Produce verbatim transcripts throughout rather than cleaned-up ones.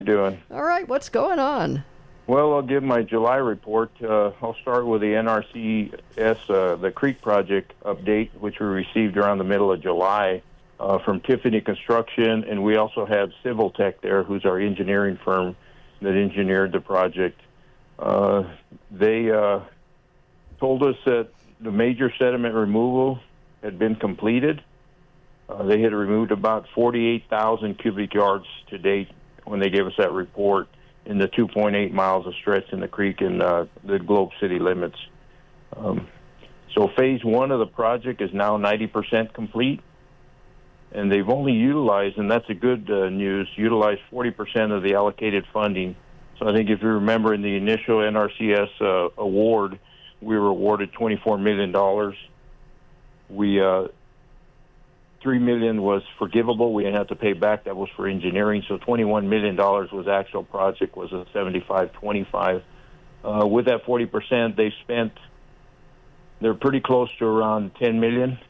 Doing? All right, what's going on? Well, I'll give my July report. Uh, I'll start with the N R C S, uh, the Creek Project update, which we received around the middle of July uh, from Tiffany Construction, and we also have Civil Tech there, who's our engineering firm that engineered the project. Uh, they uh, told us that the major sediment removal had been completed. Uh, they had removed about forty-eight thousand cubic yards to date when they gave us that report in the two point eight miles of stretch in the creek in uh, the Globe City limits. Um, so phase one of the project is now ninety percent complete, and they've only utilized, and that's a good uh, news, utilized forty percent of the allocated funding. So I think if you remember in the initial N R C S uh, award, we were awarded twenty-four million dollars. We uh, three million dollars was forgivable. We didn't have to pay back. That was for engineering. So twenty-one million dollars was actual project, was a seventy-five twenty-five. Uh, with that forty percent, they spent, they're pretty close to around ten million dollars.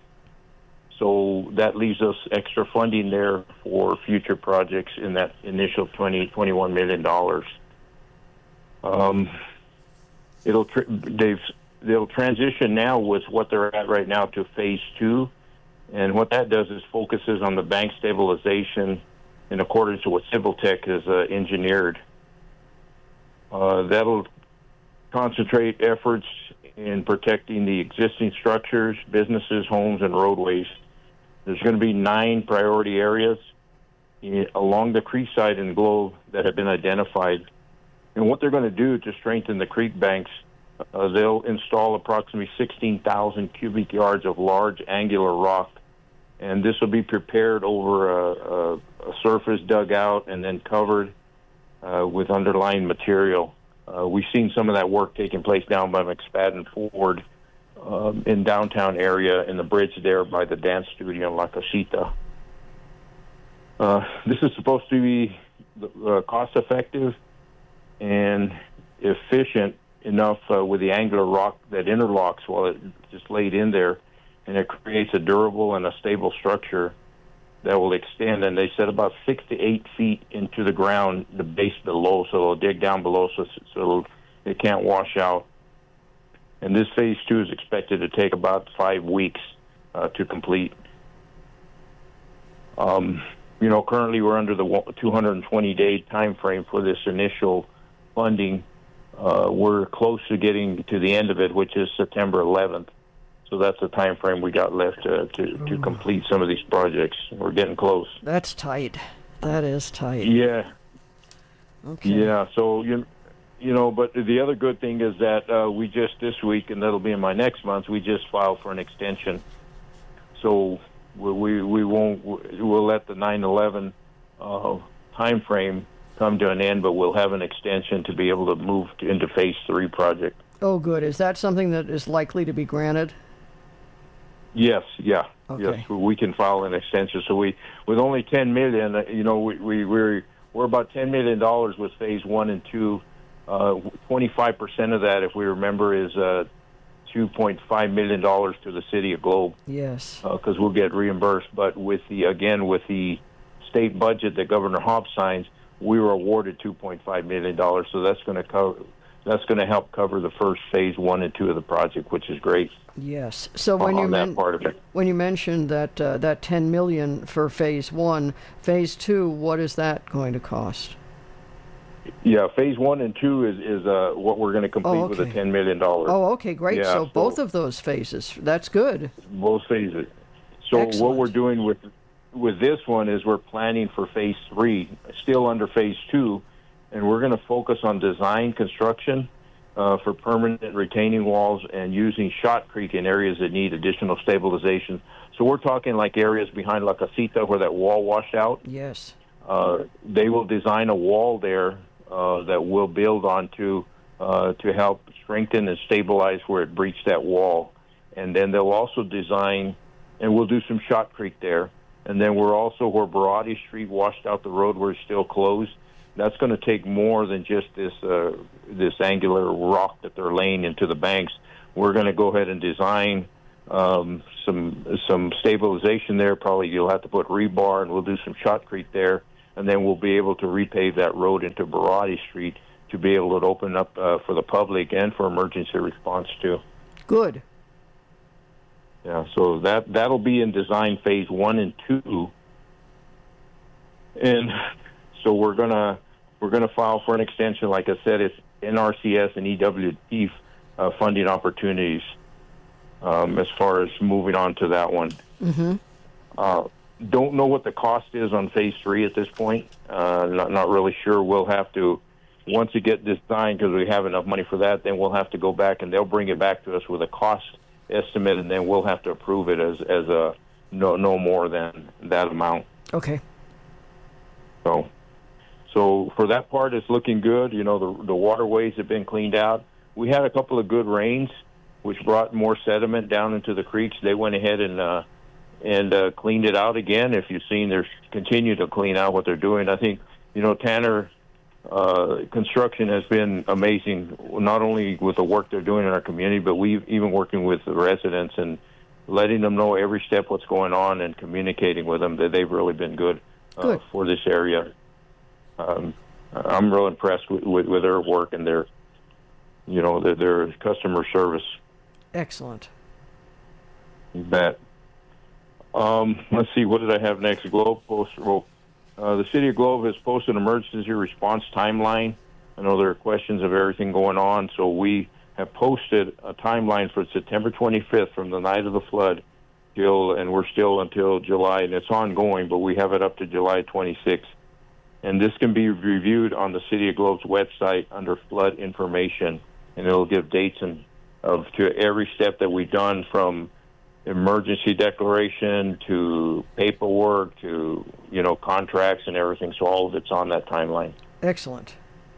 So that leaves us extra funding there for future projects in that initial twenty, twenty-one million dollars. Um, it'll, tr- they've, they'll transition now with what they're at right now to phase two. And what that does is focuses on the bank stabilization in accordance to what Civil Tech has uh, engineered. Uh, that'll concentrate efforts in protecting the existing structures, businesses, homes, and roadways. There's going to be nine priority areas in, along the creek side and Globe that have been identified. And what they're going to do to strengthen the creek banks, uh, they'll install approximately sixteen thousand cubic yards of large angular rock. And this will be prepared over a, a, a surface dug out and then covered uh, with underlying material. Uh, we've seen some of that work taking place down by McSpadden Ford um, in downtown area in the bridge there by the dance studio in La Casita. Uh, this is supposed to be uh, cost-effective and efficient enough uh, with the angular rock that interlocks while it's just laid in there. And it creates a durable and a stable structure that will extend. And they said about six to eight feet into the ground, the base below, so they'll dig down below so, so it can't wash out. And this phase two is expected to take about five weeks uh, to complete. Um, you know, currently we're under the two hundred twenty day time frame for this initial funding. Uh, we're close to getting to the end of it, which is September eleventh. So that's the time frame we got left uh, to, to complete some of these projects. We're getting close. That's tight. That is tight. Yeah. Okay. Yeah, so, you, you know, but the other good thing is that uh, we just this week, and that'll be in my next month, we just filed for an extension. So we we, we won't, we'll let the nine eleven uh, time frame come to an end, but we'll have an extension to be able to move to, into phase three project. Oh, good. Is that something that is likely to be granted? Yes, yeah, okay. yes. We can file an extension. So we, with only ten million, uh, you know, we, we we're we're about ten million dollars with phase one and two. Uh, Twenty-five percent of that, if we remember, is uh, two point five million dollars to the city of Globe. Yes, because uh, we'll get reimbursed. But with the again with the state budget that Governor Hobbs signs, we were awarded two point five million dollars. So that's going to cover. That's going to help cover the first phase one and two of the project, which is great. Yes. So when you men- part of it. when you mentioned that uh, that ten million dollars for phase one, phase two, what is that going to cost? Yeah, phase one and two is is uh, what we're going to complete oh, okay. with the ten million dollars. Oh, okay, great. Yeah, so, so both of those phases, that's good. Both phases. So Excellent. What we're doing with with this one is we're planning for phase three, still under phase two, and we're going to focus on design construction uh, for permanent retaining walls and using Shot Creek in areas that need additional stabilization. So we're talking like areas behind La Casita where that wall washed out. Yes. Uh, they will design a wall there uh, that we'll build onto uh, to help strengthen and stabilize where it breached that wall. And then they'll also design, and we'll do some Shot Creek there. And then we're also where Barati Street washed out the road where it's still closed. That's going to take more than just this uh, this angular rock that they're laying into the banks. We're going to go ahead and design um, some some stabilization there. Probably you'll have to put rebar, and we'll do some shotcrete there. and then we'll be able to repave that road into Barati Street to be able to open up uh, for the public and for emergency response too. Good. Yeah, so that that'll be in design phase one and two, and so we're gonna we're gonna file for an extension. Like I said, it's N R C S and E W T uh, funding opportunities um, as far as moving on to that one. Mm-hmm. Uh, don't know what the cost is on phase three at this point. Uh, not not really sure. We'll have to once you get this signed, because we have enough money for that. Then we'll have to go back and they'll bring it back to us with a cost estimate, and then we'll have to approve it as as a no no more than that amount. Okay. So, so for that part, it's looking good. You know, the the waterways have been cleaned out. We had a couple of good rains, which brought more sediment down into the creeks. They went ahead and uh, and uh, cleaned it out again. If you've seen, they're continue to clean out what they're doing. I think you know Tanner. Uh, construction has been amazing, not only with the work they're doing in our community, but we've even working with the residents and letting them know every step what's going on and communicating with them. That they've really been good, uh, good. for this area. Um, I'm real impressed with, with, with their work and their, you know, their, their customer service. Excellent. You bet. Um, let's see, what did I have next? Globe Post. Well, Uh, the City of Globe has posted an emergency response timeline. I know there are questions of everything going on, so we have posted a timeline for September twenty-fifth from the night of the flood till, and we're still until July, and it's ongoing, but we have it up to July twenty-sixth. And this can be reviewed on the City of Globe's website under flood information, and it'll give dates and of to every step that we've done, from emergency declaration to paperwork to, you know, contracts and everything. So all of it's on that timeline. Excellent.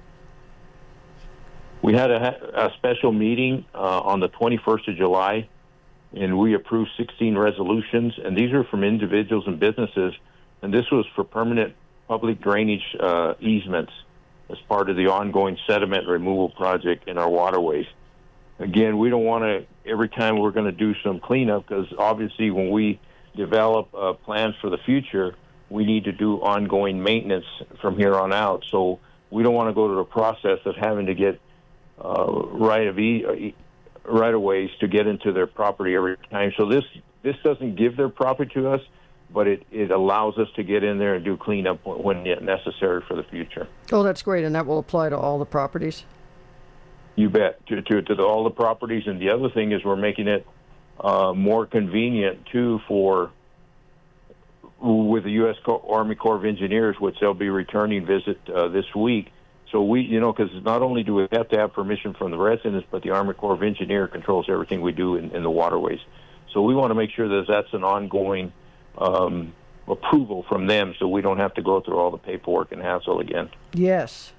We had a, a special meeting uh, on the twenty-first of July, and we approved sixteen resolutions, and these are from individuals and businesses, and this was for permanent public drainage uh, easements as part of the ongoing sediment removal project in our waterways. Again, we don't want to, every time we're going to do some cleanup, because obviously when we develop uh, plans for the future, we need to do ongoing maintenance from here on out. So we don't want to go to the process of having to get uh, right of e- right of ways to get into their property every time. So this this doesn't give their property to us, but it, it allows us to get in there and do cleanup when necessary for the future. Oh, that's great, and that will apply to all the properties? You bet, to to, to the, all the properties. And the other thing is we're making it uh, more convenient, too, for with the U S Army Corps of Engineers, which they'll be returning visit uh, this week. So we, you know, because not only do we have to have permission from the residents, but the Army Corps of Engineers controls everything we do in, in the waterways. So we want to make sure that that's an ongoing um, approval from them, so we don't have to go through all the paperwork and hassle again. Yes.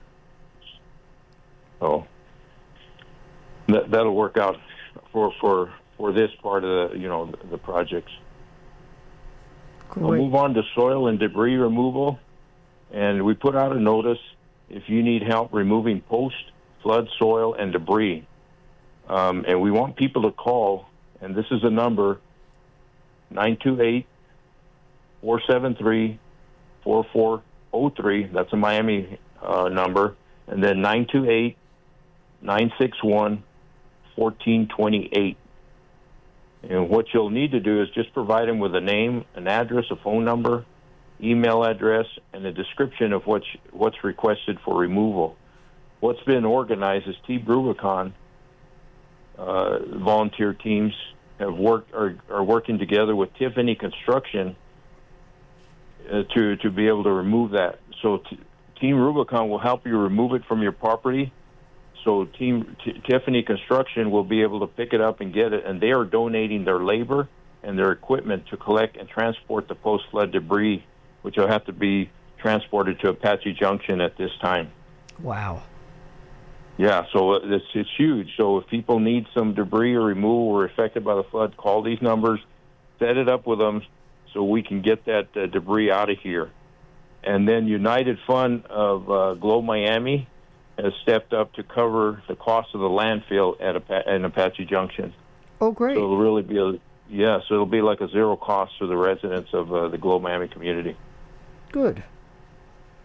So that, that'll work out for for for this part of the, you know, the, the projects. Great. We'll move on to soil and debris removal, and we put out a notice if you need help removing post-flood soil and debris. Um, and we want people to call, and this is a number, nine two eight, four seven three, four four zero three. That's a Miami uh, number. And then nine two eight, nine six one, one four two eight. And what you'll need to do is just provide them with a name, an address, a phone number, email address, and a description of what's, what's requested for removal. What's been organized is Team Rubicon uh, volunteer teams have worked are, are working together with Tiffany Construction uh, to to be able to remove that. So t- Team Rubicon will help you remove it from your property. So Team T- Tiffany Construction will be able to pick it up and get it, and they are donating their labor and their equipment to collect and transport the post-flood debris, which will have to be transported to Apache Junction at this time. Wow. Yeah, so it's it's huge. So if people need some debris or removal or affected by the flood, call these numbers, set it up with them so we can get that uh, debris out of here. And then United Fund of uh, Globe Miami has stepped up to cover the cost of the landfill at Apa- in Apache Junction. Oh, great. So it'll really be a, yeah, so it'll be like a zero cost to the residents of uh, the Globe Miami community. Good.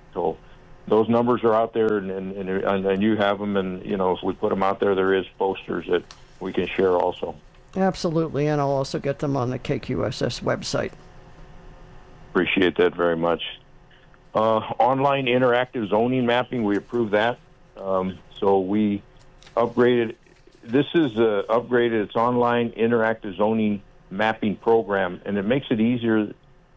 So those numbers are out there, and, and, and, and you have them, and, you know, if we put them out there, there is posters that we can share also. Absolutely, and I'll also get them on the K Q S S website. Appreciate that very much. Uh, online interactive zoning mapping, we approved that. Um, so we upgraded. This is uh, upgraded. It's online interactive zoning mapping program, and it makes it easier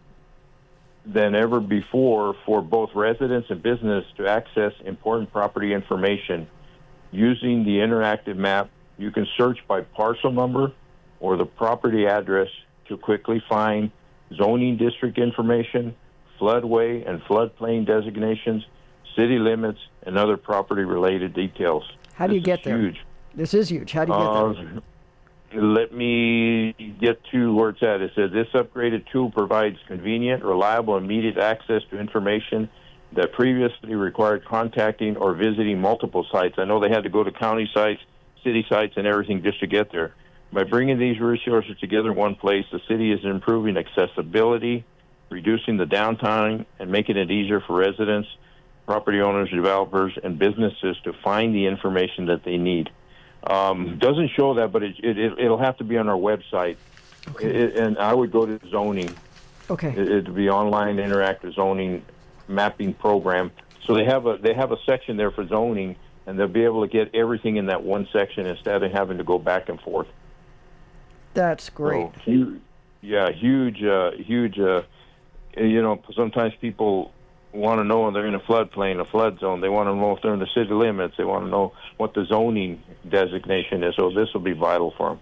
than ever before for both residents and business to access important property information. Using the interactive map, you can search by parcel number or the property address to quickly find zoning district information, floodway and floodplain designations, city limits, and other property-related details. How do you This get is there? Huge. This is huge. How do you get Uh, there? Let me get to where it's at. It says this upgraded tool provides convenient, reliable, immediate access to information that previously required contacting or visiting multiple sites. I know they had to go to county sites, city sites, and everything just to get there. By bringing these resources together in one place, the city is improving accessibility, reducing the downtime, and making it easier for residents, property owners, developers, and businesses to find the information that they need. Um, doesn't show that, but it, it, it'll have to be on our website. Okay. It, and I would go to zoning. Okay. It, it'd be online interactive zoning mapping program. So they have a they have a section there for zoning, and they'll be able to get everything in that one section instead of having to go back and forth. That's great. So, huge, yeah, huge, uh, huge. Uh, you know, sometimes people want to know if they're in a floodplain, a flood zone. They want to know if they're in the city limits. They want to know what the zoning designation is. So this will be vital for them.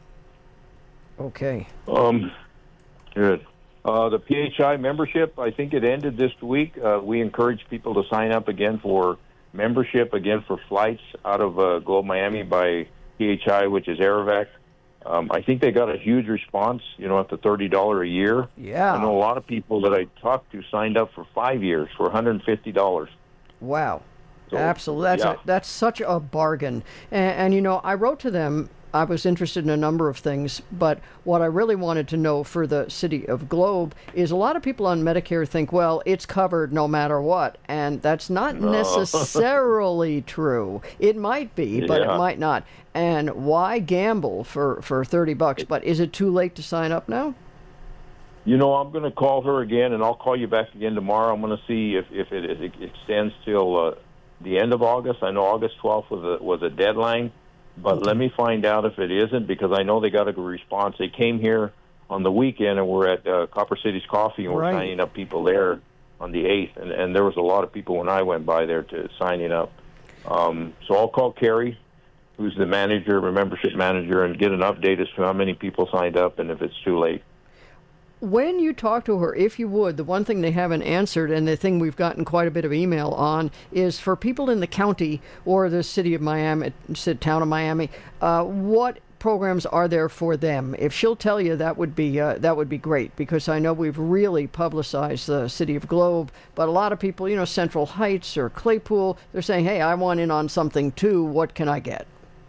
Okay. Um, good. Uh, the P H I membership, I think it ended this week. Uh, we encourage people to sign up again for membership, again for flights out of uh, Globe Miami by P H I, which is Aerovac. Um, I think they got a huge response, you know, at the thirty dollars a year. Yeah. I know a lot of people that I talked to signed up for five years for one hundred fifty dollars. Wow. So, Absolutely. That's, yeah. a, that's such a bargain. And, and, you know, I wrote to them. I was interested in a number of things, but what I really wanted to know for the city of Globe is a lot of people on Medicare think, well, it's covered no matter what, and that's not No. necessarily true. It might be, but Yeah. it might not. And why gamble for, for thirty bucks? But is it too late to sign up now? You know, I'm going to call her again, and I'll call you back again tomorrow. I'm going to see if, if it, it extends till uh, the end of August. I know August twelfth was a, was a deadline. But let me find out if it isn't, because I know they got a good response. They came here on the weekend, and we're at uh, Copper Cities Coffee, and we're Right. signing up people there on the eighth. And, and there was a lot of people when I went by there to signing up. Um, so I'll call Carrie, who's the manager, the membership manager, and get an update as to how many people signed up and if it's too late. When you talk to her, if you would, the one thing they haven't answered, and the thing we've gotten quite a bit of email on, is for people in the county or the city of Miami, town of Miami, uh, what programs are there for them? If she'll tell you, that would be uh, that would be great, because I know we've really publicized the city of Globe, but a lot of people, you know, Central Heights or Claypool, they're saying, hey, I want in on something too. What can I get?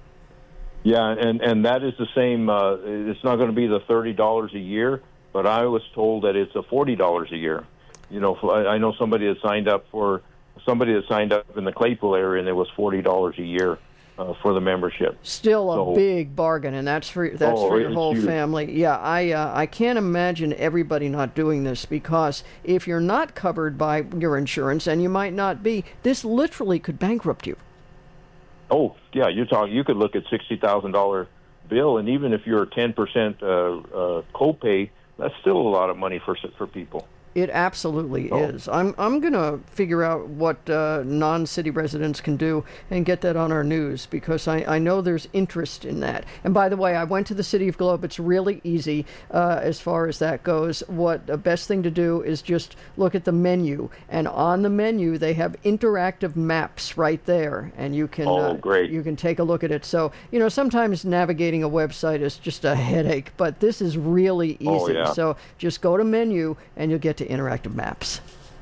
Yeah, and, and that is the same. Uh, it's not going to be the thirty dollars a year. But I was told that it's a forty dollars a year. You know, I know somebody that signed up for somebody that signed up in the Claypool area, and it was forty dollars a year uh, for the membership. Still a So- big bargain, and that's for that's Oh, for your it's whole huge. family. Yeah, I uh, I can't imagine everybody not doing this, because if you're not covered by your insurance, and you might not be, this literally could bankrupt you. Oh, yeah, you're talking. You could look at sixty thousand dollar bill, and even if you're ten percent uh, uh, copay, that's still a lot of money for for people. It absolutely Oh. is. I'm I'm gonna figure out what uh, non-city residents can do and get that on our news, because I, I know there's interest in that. And by the way, I went to the City of Globe. It's really easy uh, as far as that goes. What the best thing to do is just look at the menu, and on the menu they have interactive maps right there, and you can Oh, uh, great. you can take a look at it. So you know, sometimes navigating a website is just a headache, but this is really easy. Oh, yeah. So just go to menu, and you'll get to interactive maps.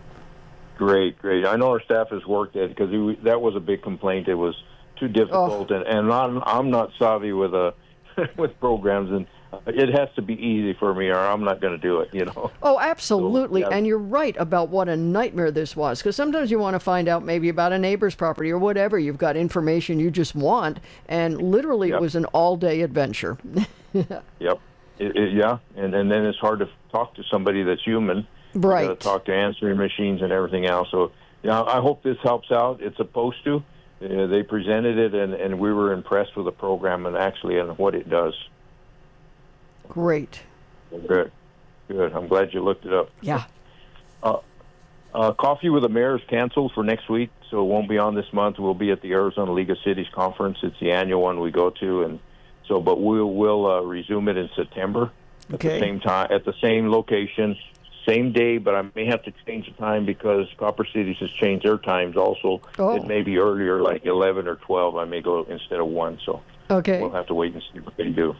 Great, great. I know our staff has worked at it, because that was a big complaint. It was too difficult, Oh. and, and I'm, I'm not savvy with uh, with programs, and it has to be easy for me, or I'm not going to do it. You know. Oh, absolutely. So, yeah. And you're right about what a nightmare this was. Because sometimes you want to find out maybe about a neighbor's property or whatever. You've got information you just want. And literally, Yep. it was an all-day adventure. Yep. It, it, yeah. And, and then it's hard to talk to somebody that's human. Right. You got to talk to answering machines and everything else. So, yeah, I hope this helps out. It's supposed to. Uh, they presented it, and, and we were impressed with the program and actually and what it does. Great. Good. Good. I'm glad you looked it up. Yeah. Uh, uh, Coffee with the Mayor is canceled for next week, so it won't be on this month. We'll be at the Arizona League of Cities conference. It's the annual one we go to, and so but we'll we'll uh, resume it in September at Okay. the same time, at the same location, same day. But I may have to change the time because Copper Cities has changed their times also. Oh. It may be earlier, like eleven or twelve. I may go instead of one. So Okay. we'll have to wait and see what they do.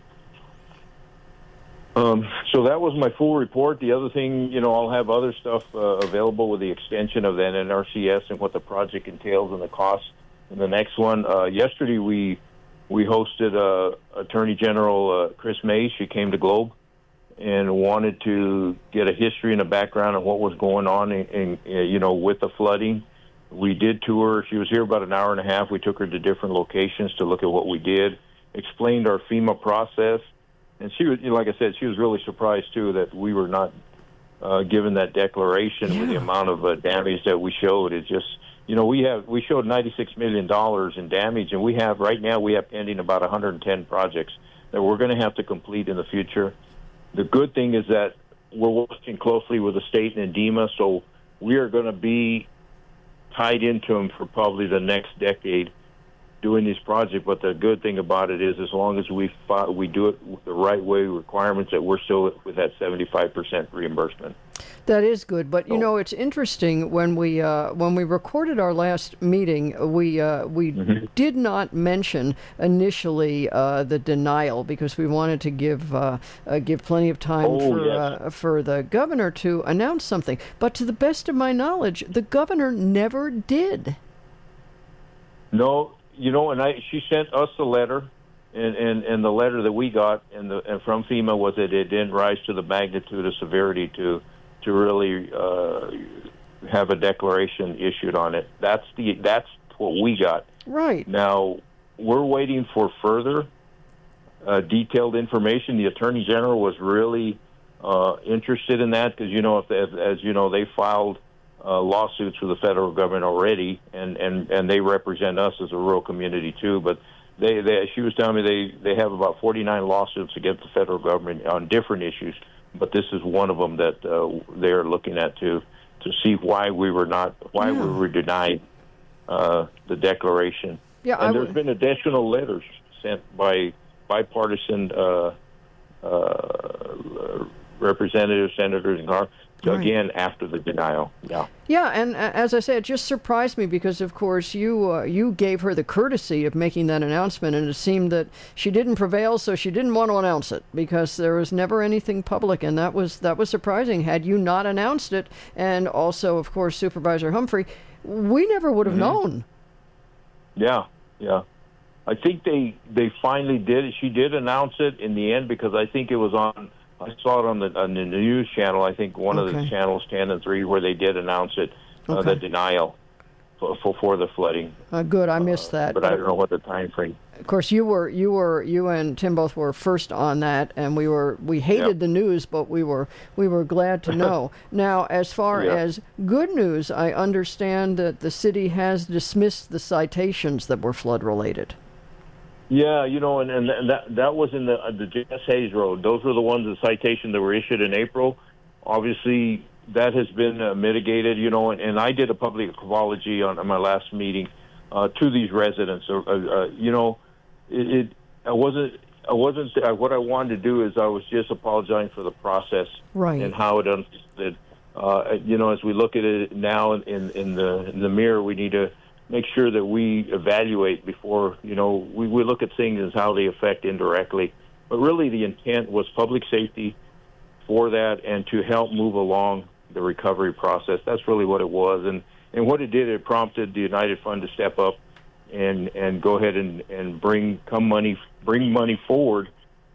Um, so that was my full report. The other thing, you know, I'll have other stuff uh, available with the extension of the N R C S and what the project entails and the costs. And the next one, uh, yesterday we we hosted uh, Attorney General uh, Chris Mays. She came to Globe and wanted to get a history and a background of what was going on, in, in, uh, you know, with the flooding. We did tour. She was here about an hour and a half. We took her to different locations to look at what we did, explained our FEMA process. And she was, you know, like I said, she was really surprised, too, that we were not uh, given that declaration Yeah. with the amount of uh, damage that we showed. It's just, you know, we have we showed ninety-six million dollars in damage, and we have, right now, we have pending about one hundred ten projects that we're going to have to complete in the future. The good thing is that we're working closely with the state and DEMA, so we are going to be tied into them for probably the next decade doing these projects. But the good thing about it is, as long as we fi- we do it with the right way requirements, that we're still with that seventy-five percent reimbursement. That is good, but you So- know it's interesting when we uh, when we recorded our last meeting, we uh, we Mhm. did not mention initially uh, the denial because we wanted to give uh, uh, give plenty of time Oh, for yes. uh, for the governor to announce something. But to the best of my knowledge, the governor never did. No, you know, and I she sent us a letter, and, and, and the letter that we got and the and from FEMA was that it didn't rise to the magnitude of severity to to really uh, have a declaration issued on it. That's the that's what we got. Right. Now we're waiting for further uh, detailed information. The Attorney General was really uh, interested in that because, you know, if, as, as you know, they filed uh, lawsuits with the federal government already, and, and, and they represent us as a rural community too. But they, they she was telling me they, they have about forty-nine lawsuits against the federal government on different issues, but this is one of them that uh, they're looking at to to see why we were not why Yeah. we were denied uh, the declaration. Yeah, And I there's w- been additional letters sent by bipartisan uh, uh, representatives, senators, and Congress, Right. again after the denial. Yeah. Yeah, and uh, as I say, it just surprised me because, of course, you uh, you gave her the courtesy of making that announcement, and it seemed that she didn't prevail, so she didn't want to announce it because there was never anything public, and that was that was surprising. Had you not announced it, and also, of course, Supervisor Humphrey, we never would have Mm-hmm. known. Yeah, yeah. I think they they finally did it. She did announce it in the end because I think it was on. I saw it on the on the news channel. I think one of Okay. the channels, ten and three, where they did announce it, uh, Okay. the denial for, for for the flooding. Uh, good, I missed that. But I don't know what the time frame. Of course, you were you were you and Tim both were first on that, and we were we hated Yep. the news, but we were we were glad to know. Now, as far Yeah. as good news, I understand that the city has dismissed the citations that were flood related. Yeah, you know, and, and that that was in the uh, the Jess Hayes Road. Those were the ones, the citation that were issued in April. Obviously, that has been uh, mitigated, you know, and, and I did a public apology on, on my last meeting uh, to these residents. Uh, uh, you know, it, it I wasn't I wasn't uh, what I wanted to do is I was just apologizing for the process Right. and how it unfolded. Uh, you know, as we look at it now in in the in the mirror, we need to make sure that we evaluate before, you know, we, we look at things as how they affect indirectly. But really the intent was public safety for that and to help move along the recovery process. That's really what it was. And, and what it did, it prompted the United Fund to step up and, and go ahead and, and bring come money bring money forward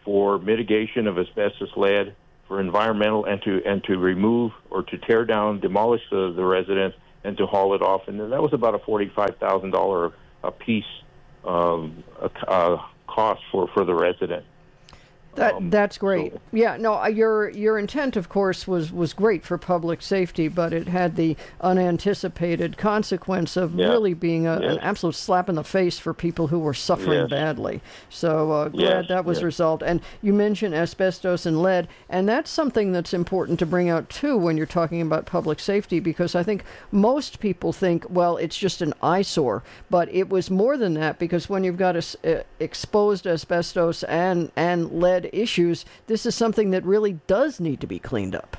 for mitigation of asbestos lead, for environmental, and to and to remove or to tear down, demolish the, the residence, and to haul it off. And that was about a forty-five thousand dollars a piece um, uh, cost for, for the resident. That Um, that's great. so- Yeah, no, uh, your your intent, of course, was was great for public safety, but it had the unanticipated consequence of Yeah. really being a, an Yes. absolute slap in the face for people who were suffering Yes. badly. So uh, glad Yes, that was yes. resolved. And you mentioned asbestos and lead, and that's something that's important to bring out too when you're talking about public safety, because I think most people think, well, it's just an eyesore, but it was more than that, because when you've got a, s- uh, exposed asbestos and and lead issues, this is something that really does need to be cleaned up.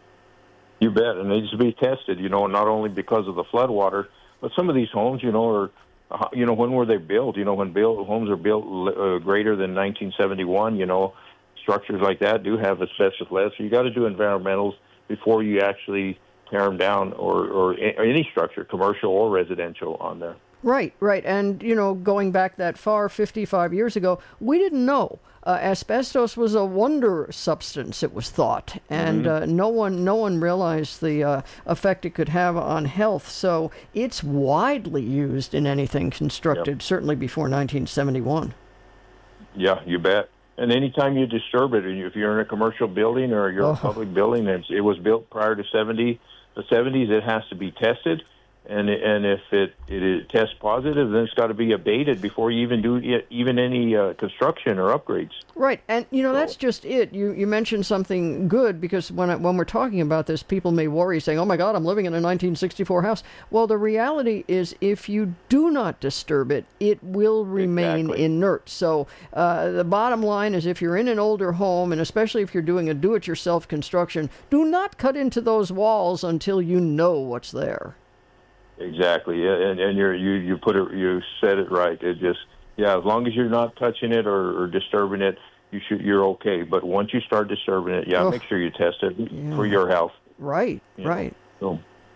You bet. It needs to be tested, you know, not only because of the floodwater, but some of these homes, you know, are, uh, you know, when were they built? You know, when built, homes are built uh, greater than nineteen seventy-one, you know, structures like that do have asbestos lead. So you got to do environmentals before you actually tear them down, or, or, a- or any structure, commercial or residential, on there. Right, right. And, you know, going back that far, fifty-five years ago, we didn't know. Uh, asbestos was a wonder substance, it was thought, and uh, no one no one realized the uh, effect it could have on health. So it's widely used in anything constructed, certainly before nineteen seventy-one. Yeah, you bet. And anytime you disturb it, if you're in a commercial building or you're Oh. a public building, and it was built prior to seventy, the seventies, it has to be tested. And and if it, it, it tests positive, then it's got to be abated before you even do e- even any uh, construction or upgrades. Right, and you know So- that's just it. You you mentioned something good, because when I, when we're talking about this, people may worry, saying, "Oh my God, I'm living in a nineteen sixty-four house." Well, the reality is, if you do not disturb it, it will remain Exactly. inert. So uh, the bottom line is, if you're in an older home, and especially if you're doing a do-it-yourself construction, do not cut into those walls until you know what's there. Exactly, yeah, and and you're, you you put it, you said it right. It just, yeah, as long as you're not touching it or, or disturbing it, you should you're okay. But once you start disturbing it, yeah, Ugh. make sure you test it Yeah. for your health. Right, you know. right. So,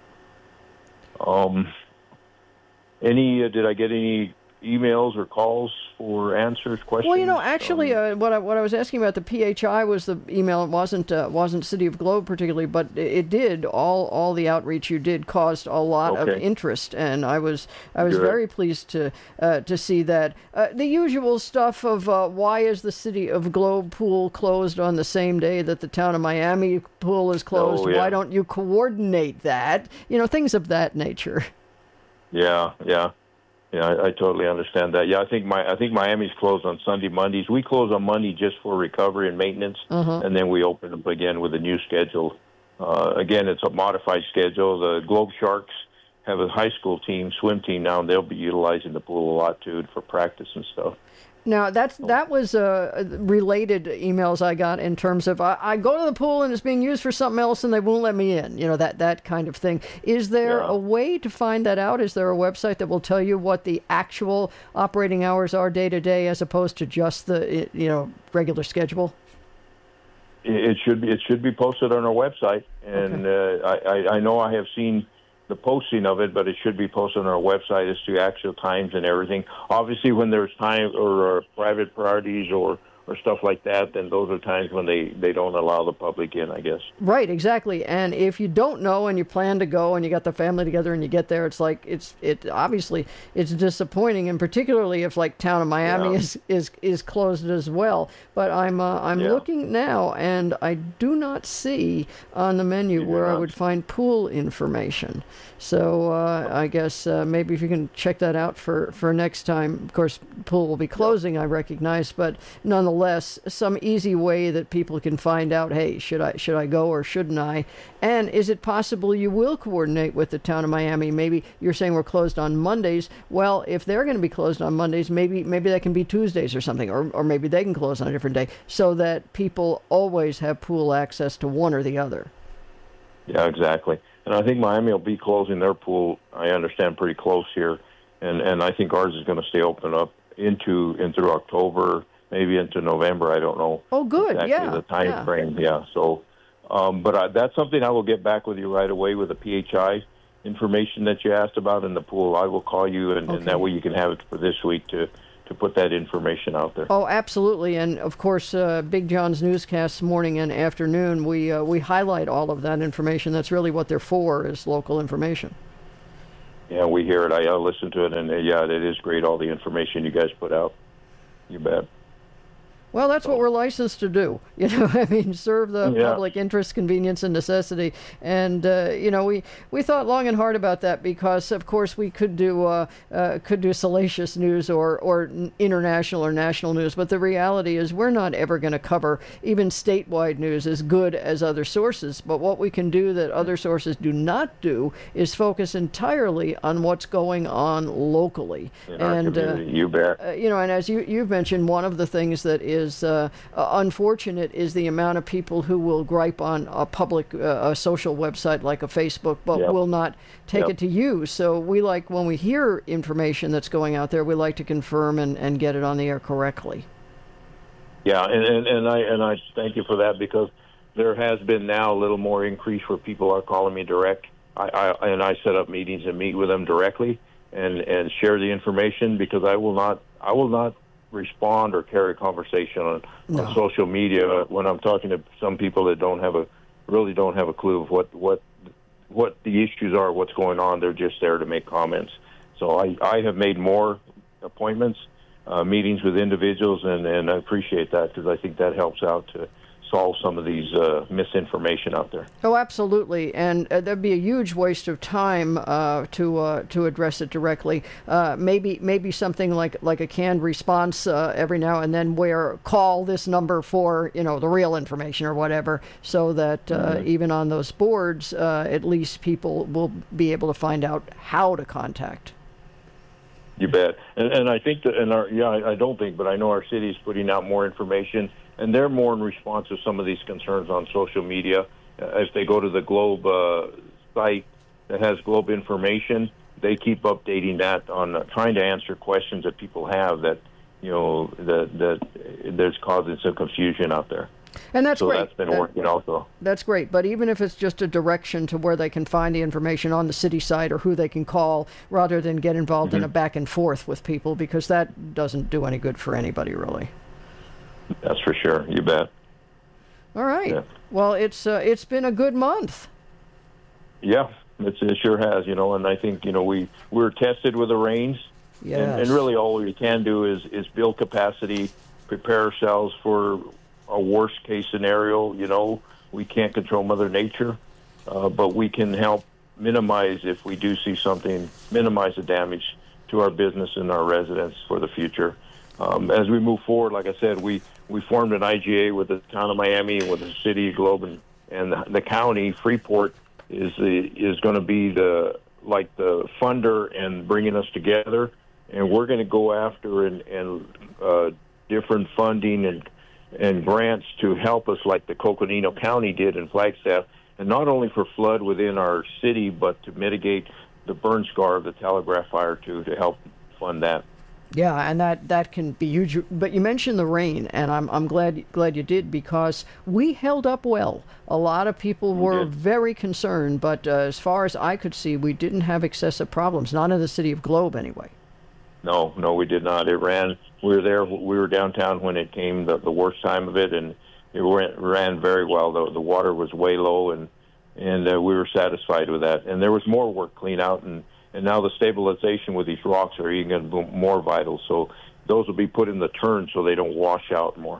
um, any uh, did I get any emails or calls for answers, questions? Well, you know, actually, Um, uh, what I, what I was asking about the P H I was the email. It wasn't uh, wasn't City of Globe particularly, but it, it did all all the outreach you did caused a lot of Okay. interest, and I was I was Good. very pleased to uh, to see that. Uh, the usual stuff of uh, why is the City of Globe pool closed on the same day that the town of Miami pool is closed? Oh, yeah. Why don't you coordinate that? You know, things of that nature. Yeah, yeah, yeah. I, I totally understand that. Yeah, I think my I think Miami's closed on Sunday, Mondays. We close on Monday just for recovery and maintenance, Uh-huh. and then we open up again with a new schedule. Uh, again, it's a modified schedule. The Globe Sharks have a high school team, swim team now, and they'll be utilizing the pool a lot too for practice and stuff. Now that's that was uh, related emails I got in terms of I, I go to the pool and it's being used for something else and they won't let me in. You know, that that kind of thing. Is there Yeah. a way to find that out? Is there a website that will tell you what the actual operating hours are day to day, as opposed to just the you know regular schedule? It it should be it should be posted on our website, and uh, I, I I know I have seen the posting of it, but it should be posted on our website as to actual times and everything. Obviously, when there's time or uh, private parties or, or stuff like that, then those are times when they, they don't allow the public in, I guess. Right, exactly. And if you don't know and you plan to go and you got the family together and you get there, it's like it's it obviously it's disappointing, and particularly if like town of Miami Yeah. is, is is closed as well. But I'm uh, I'm Yeah. looking now and I do not see on the menu You do where I not. would find pool information. So uh, I guess uh, maybe if you can check that out for, for next time. Of course, pool will be closing, I recognize, but nonetheless, some easy way that people can find out, hey, should I should I go or shouldn't I? And is it possible you will coordinate with the town of Miami? Maybe you're saying we're closed on Mondays. Well, if they're going to be closed on Mondays, maybe maybe that can be Tuesdays or something, or or maybe they can close on a different day, so that people always have pool access to one or the other. Yeah, exactly. And I think Miami will be closing their pool, I understand, pretty close here. And and I think ours is going to stay open up into in through October, maybe into November. I don't know. Oh, good. Exactly Yeah. the time yeah. frame. Yeah. So, um, but I, that's something I will get back with you right away with the P H I information that you asked about in the pool. I will call you, and, Okay. and that way you can have it for this week to to put that information out there. Oh, absolutely. And of course, uh, Big John's newscasts morning and afternoon, we uh, we highlight all of that information. That's really what they're for, is local information. Yeah, we hear it. I uh, listen to it, and uh, yeah, it is great, all the information you guys put out. You bet. Well, that's what we're licensed to do. You know, I mean, serve the Yeah. public interest, convenience, and necessity. And uh, you know, we, we thought long and hard about that because, of course, we could do uh, uh, could do salacious news or or international or national news. But the reality is, we're not ever going to cover even statewide news as good as other sources. But what we can do that other sources do not do is focus entirely on what's going on locally. In our and community, uh, you bet. uh, you know, and as you you've mentioned, one of the things that is is uh, uh, unfortunate is the amount of people who will gripe on a public, uh, a social website like a Facebook, but Yep. will not take Yep. it to use. So we like, when we hear information that's going out there, we like to confirm and, and get it on the air correctly. Yeah, and, and, and I and I thank you for that, because there has been now a little more increase where people are calling me direct. I, I and I set up meetings and meet with them directly and, and share the information, because I will not I will not respond or carry a conversation on, No. on social media when I'm talking to some people that don't have a really don't have a clue of what what what the issues are, what's going on. They're just there to make comments. So I, I have made more appointments, uh, meetings with individuals, and, and I appreciate that, because I think that helps out to solve some of these uh, misinformation out there. Oh, absolutely, and uh, that'd be a huge waste of time uh, to uh, to address it directly. Uh, maybe maybe something like like a canned response uh, every now and then, where call this number for, you know, the real information or whatever, so that uh, mm-hmm. even on those boards, uh, at least people will be able to find out how to contact. You bet, and, and I think that, and our yeah, I, I don't think, but I know our city is putting out more information. And they're more in response to some of these concerns on social media. Uh, if they go to the Globe uh, site that has Globe information, they keep updating that on uh, trying to answer questions that people have that, you know, that, that there's causing some confusion out there. And that's so great. that's been that, working also. That's great. But even if it's just a direction to where they can find the information on the city site or who they can call, rather than get involved mm-hmm. in a back and forth with people, because that doesn't do any good for anybody, really. That's for sure. You bet. All right. Yeah. Well, it's uh, it's been a good month. Yeah, it's, it sure has. You know, and I think, you know, we we're tested with the rains. Yes. And, and really, all we can do is is build capacity, prepare ourselves for a worst case scenario. You know, we can't control Mother Nature, uh, but we can help minimize, if we do see something, minimize the damage to our business and our residents for the future. Um, as we move forward, like I said, we, we formed an I G A with the town of Miami and with the city of Globe, and, and the, the county. Freeport is the is going to be the like the funder and bringing us together, and we're going to go after and, and uh, different funding and and grants to help us, like the Coconino County did in Flagstaff, and not only for flood within our city, but to mitigate the burn scar of the Telegraph fire too, to help fund that. Yeah, and that, that can be huge. But you mentioned the rain, and I'm I'm glad glad you did, because we held up well. A lot of people were very concerned, but uh, as far as I could see, we didn't have excessive problems. Not in the city of Globe, anyway. No, no, we did not. It ran. We were there. We were downtown when it came the, the worst time of it, and it ran, ran very well. The the water was way low, and and uh, we were satisfied with that. And there was more work clean out, and. And now the stabilization with these rocks are even more vital. So those will be put in the turn so they don't wash out more.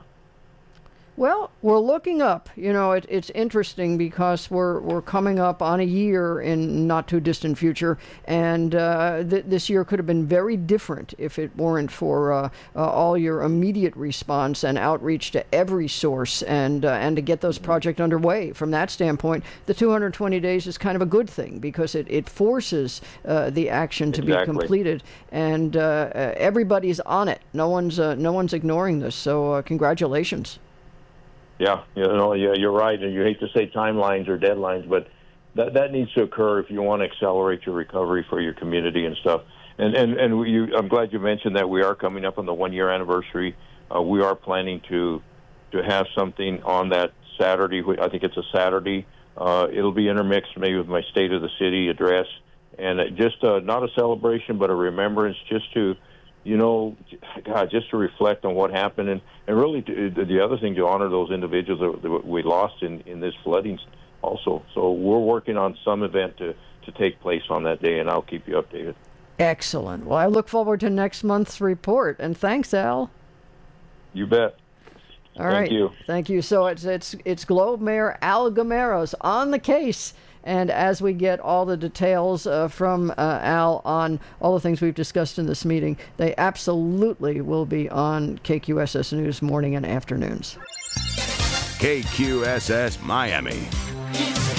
Well, we're looking up. You know, it, it's interesting because we're we're coming up on a year in not too distant future, and uh, th- this year could have been very different if it weren't for uh, uh, all your immediate response and outreach to every source, and uh, and to get those projects underway. From that standpoint, the two hundred twenty days is kind of a good thing, because it it forces uh, the action to exactly. be completed, and uh, uh, everybody's on it. No one's uh, no one's ignoring this. So uh, congratulations. Yeah, you know, yeah, you're right, and you hate to say timelines or deadlines, but that that needs to occur if you want to accelerate your recovery for your community and stuff. And and and you, I'm glad you mentioned that we are coming up on the one year anniversary. Uh, we are planning to to have something on that Saturday. I think it's a Saturday. Uh, it'll be intermixed maybe with my State of the City address, and just uh, not a celebration, but a remembrance, just to you know, God, just to reflect on what happened, and, and really to, the other thing, to honor those individuals that, that we lost in, in this flooding also. So we're working on some event to, to take place on that day, and I'll keep you updated. Excellent. Well, I look forward to next month's report, and thanks, Al. You bet. All Thank right. you. Thank you. So it's it's it's Globe Mayor Al Gameros on the case. And as we get all the details uh, from uh, Al on all the things we've discussed in this meeting, they absolutely will be on K Q S S News morning and afternoons. K Q S S Miami.